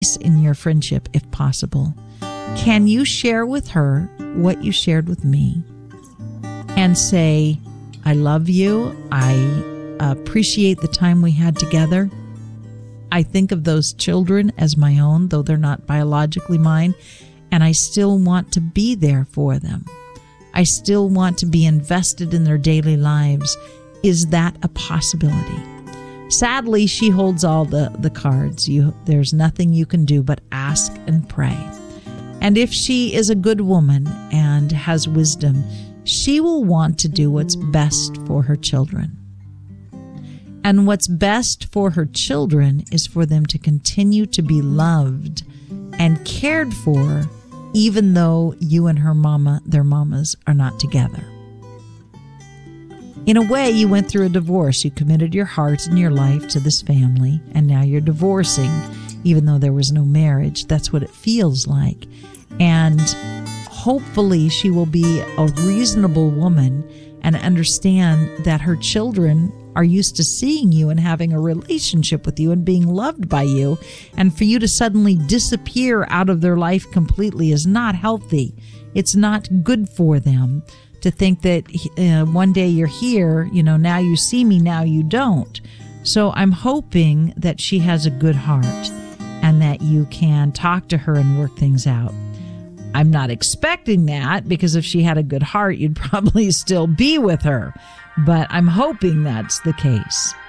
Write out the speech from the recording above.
in your friendship if possible. Can you share with her what you shared with me and say, I love you. I appreciate the time we had together. I think of those children as my own, though they're not biologically mine, and I still want to be there for them. I still want to be invested in their daily lives. Is that a possibility? Sadly, she holds all the cards. There's nothing you can do but ask and pray. And if she is a good woman and has wisdom, she will want to do what's best for her children. And what's best for her children is for them to continue to be loved and cared for, even though you and their mamas, are not together. In a way, you went through a divorce. You committed your heart and your life to this family, and now you're divorcing, even though there was no marriage. That's what it feels like. And hopefully she will be a reasonable woman and understand that her children are used to seeing you and having a relationship with you and being loved by you. And for you to suddenly disappear out of their life completely is not healthy. It's not good for them to think that one day you're here, now you see me, now you don't. So I'm hoping that she has a good heart and that you can talk to her and work things out. I'm not expecting that, because if she had a good heart, you'd probably still be with her. But I'm hoping that's the case.